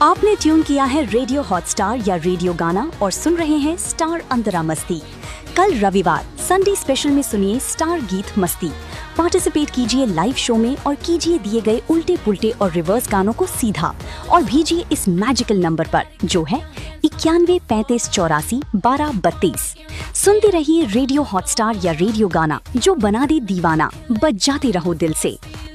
आपने ट्यून किया है रेडियो हॉटस्टार या रेडियो गाना और सुन रहे हैं स्टार अंतरा मस्ती। कल रविवार संडे स्पेशल में सुनिए स्टार गीत मस्ती। पार्टिसिपेट कीजिए लाइव शो में और कीजिए दिए गए उल्टे पुल्टे और रिवर्स गानों को सीधा और भेजिए इस मैजिकल नंबर पर जो है 9135841232। सुनते रहिए रेडियो हॉटस्टार या रेडियो गाना जो बना दे दीवाना, बज जाते रहो दिल से।